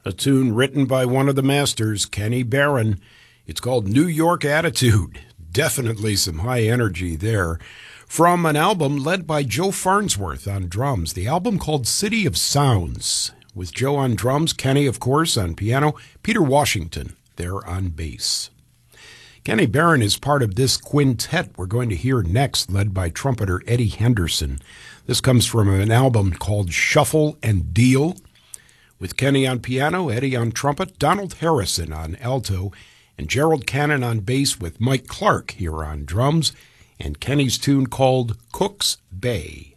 A tune written by one of the masters, Kenny Barron. It's called New York Attitude. Definitely some high energy there. From an album led by Joe Farnsworth on drums, the album called City of Sounds, with Joe on drums, Kenny, of course, on piano, Peter Washington there on bass. Kenny Barron is part of this quintet we're going to hear next, led by trumpeter Eddie Henderson. This comes from an album called Shuffle and Deal, with Kenny on piano, Eddie on trumpet, Donald Harrison on alto, and Gerald Cannon on bass, with Mike Clark here on drums, and Kenny's tune called Cook's Bay.